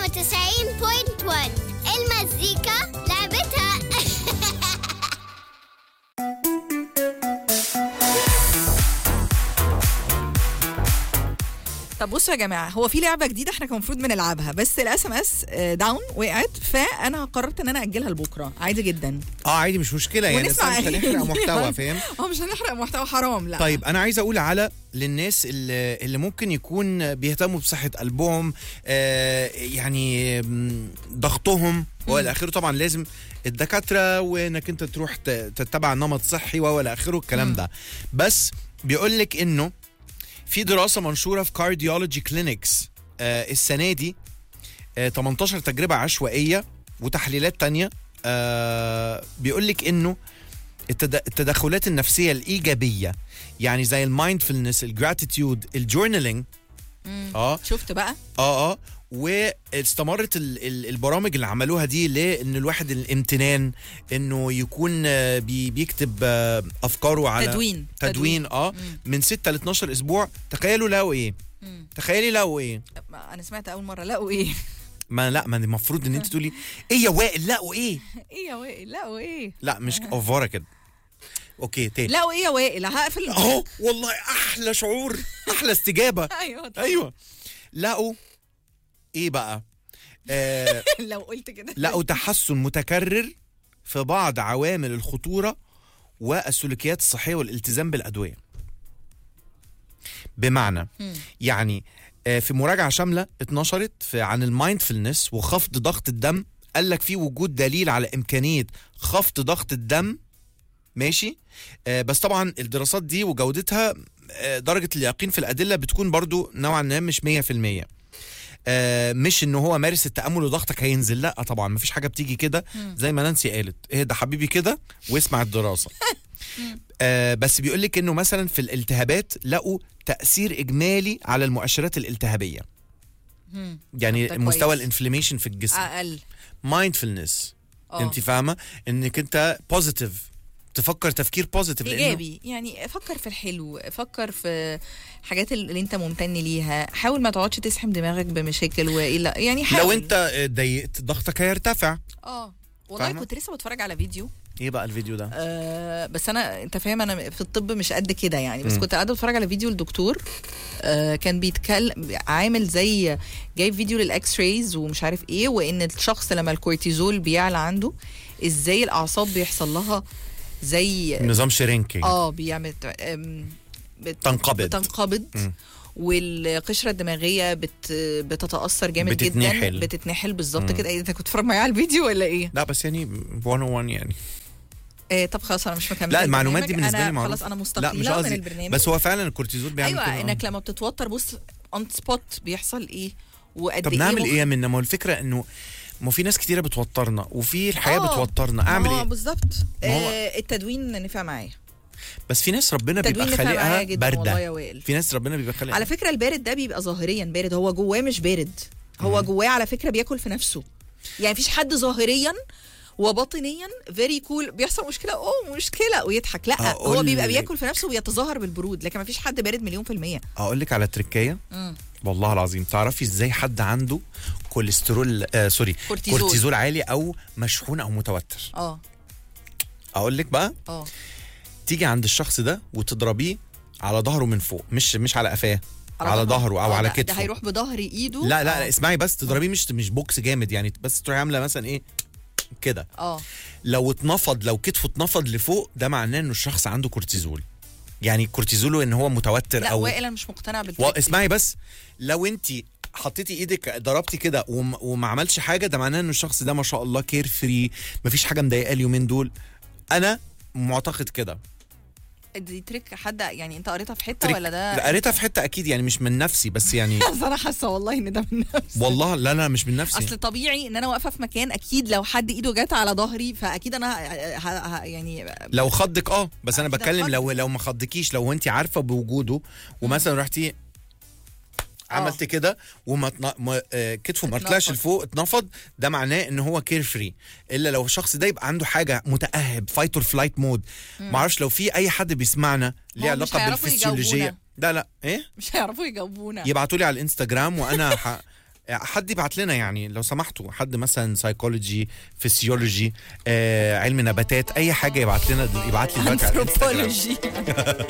92.1 المزيكا لعبتها. طب بصوا يا جماعه، هو في لعبه جديده احنا كان المفروض بنلعبها، بس الاس ام اس داون وقعت، فانا قررت ان انا اجلها لبكره عادي جدا. عادي مش مشكله يعني، بس مش هنحرق محتوى، فاهم؟ مش هنحرق محتوى، حرام. لا طيب انا عايز اقول على للناس اللي ممكن يكون بيهتموا بصحه قلبهم، يعني ضغطهم والى اخره. طبعا لازم الدكاتره وانك انت تروح تتبع نمط صحي والى اخره الكلام ده. بس بيقول لك انه في دراسة منشورة في كارديولوجي كلينكس السنة دي، 18 تجربة عشوائية وتحليلات تانية، بيقول لك انه التدخلات النفسية الإيجابية، يعني زي المايندفولنس، الجراتيتيود، الجورنالينج. شفت بقى؟ واستمرت البرامج اللي عملوها دي لان الواحد الامتنان، انه يكون بيكتب افكاره على تدوين من 6 ل 12 اسبوع. تخيلوا لقوا ايه؟ تخيلي لقوا ايه؟ انا سمعت اول مره لقوا ايه. ما المفروض ان انت تقولي ايه يا وائل لقوا ايه؟ ايه يا وائل لقوا ايه؟ لا مش اوفاره كده. اوكي تاني. لقوا ايه يا وائل؟ هقفل اهو. والله احلى شعور، احلى استجابه. ايوه لقوا ايه بقى؟ لو قلت كده لقوا تحسن متكرر في بعض عوامل الخطورة والسلوكيات الصحية والالتزام بالأدوية. بمعنى يعني في مراجعة شاملة اتنشرت عن المايندفولنس وخفض ضغط الدم، قال لك في وجود دليل على إمكانية خفض ضغط الدم. ماشي. بس طبعا الدراسات دي وجودتها درجة اليقين في الأدلة بتكون برضو نوعا ما مش 100%. مش انه هو مارس التأمل وضغطك هينزل، لا طبعا مفيش حاجة بتيجي كده زي ما نانسي قالت. ايه ده حبيبي كده واسمع الدراسة. بس بيقولك انه مثلا في الالتهابات لقوا تأثير اجمالي على المؤشرات الالتهابية، يعني مستوى الانفلاميشن في الجسم اقل. مايندفولنس، انت فاهمة انك انت بوزيتيف، تفكر تفكير بوزيتيف ايجابي، يعني فكر في الحلو، فكر في حاجات اللي انت ممتن ليها، حاول ما تقعدش تسحم دماغك بمشاكل والا يعني حاول. لو انت ضايقت ضغطك هيرتفع. والله فهمة؟ كنت لسه بتفرج على فيديو. ايه بقى الفيديو ده؟ بس انت فاهم انا في الطب مش قد كده يعني، بس كنت قاعده بتفرج على فيديو الدكتور كان بيتكلم، عامل زي جايب فيديو للاكس رايز ومش عارف ايه، وان الشخص لما الكورتيزول بيعلى عنده ازاي الاعصاب بيحصل لها زي نظام شرينكينج. بيعمل تنقبض. والقشره الدماغيه بتتاثر جامد جدا، بتتنحل بالظبط كده. انت كنت بتتفرج معايا على الفيديو ولا ايه؟ لا بس يعني 101 يعني. طب خلاص انا مش مكمله. لا المعلومات دي بالنسبه لي خلاص انا مستقيله من البرنامج. بس هو فعلا الكورتيزول بيعمل كده. ايوه انك لما بتتوتر بص اون سبوت بيحصل ايه وقد طب ايه. نعمل ايه منا؟ ما هو الفكره انه ما في ناس كتيره بتوترنا وفي الحياه بتوترنا. اعمل ايه؟ بالظبط. التدوين نفع معايا، بس في ناس ربنا بيبقى خالقها بارده. في ناس ربنا بيبقى خالقها. على فكره البارد ده بيبقى ظاهريا بارد، هو جواه مش بارد. هو جواه على فكره بياكل في نفسه، يعني مفيش حد ظاهريا وباطنيا فيري كول بيحصل مشكله ويضحك. لا هو بيبقى بياكل في نفسه ويتظاهر بالبرود، لكن مفيش حد بارد 100%. اقول لك على تركايه والله العظيم. تعرفي ازاي حد عنده كوليسترول كورتيزول عالي او مشحون او متوتر؟ اقول لك بقى. تيجي عند الشخص ده وتضربيه على ظهره من فوق، مش على قفاه، على ظهره او على كتفه. ده هيروح بظهر ايده. لا اسمعي بس، تضربيه مش بوكس جامد يعني، بس تروحي عامله مثلا ايه كده. لو كتفه اتنفض لفوق، ده معناه انه الشخص عنده كورتيزول، يعني كورتيزوله ان هو متوتر. لا وائل انا مش مقتنع بالفكره. اسمعي بس، لو انت حطيتي ايدك ضربتي كده وما عملش حاجه، ده معناه انه الشخص ده ما شاء الله كير فري، مفيش حاجه مضايقاه اليومين دول. انا معتقد كده. دي تريك حد يعني انت قريتها في حته ولا ده؟ لا قريتها في حته اكيد، يعني مش من نفسي بس يعني. انا حاسه والله ان ده من نفسي. والله لا مش من نفسي. اصل طبيعي ان انا واقفه في مكان، اكيد لو حد ايده جت على ظهري فاكيد انا يعني لو خضك بس انا بتكلم لو ما خضكيش، لو انت عارفه بوجوده ومثلا رحتي عملت كده كتفه ما طلعش لفوق اتنفض، ده معناه ان هو كير فري. الا لو الشخص ده يبقى عنده حاجه متاهب، فايت اور فلايت مود. ما اعرفش لو في اي حد بيسمعنا ليه علاقه بالفسيولوجيه. لا ايه مش هيعرفوا يجاوبونا. يبعتوا لي على الانستغرام وانا حد يبعت لنا يعني لو سمحتوا، حد مثلا سايكولوجي، فيسيولوجي، علم نباتات، اي حاجه يبعت لنا، يبعت لي دلوقتي على الانستجرام. انثروبولوجي